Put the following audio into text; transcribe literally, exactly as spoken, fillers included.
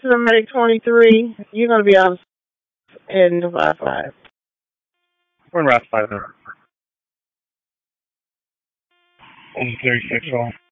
Cinematic twenty-three. You're going to be out in five five. We're in Route five now. thirty-six all.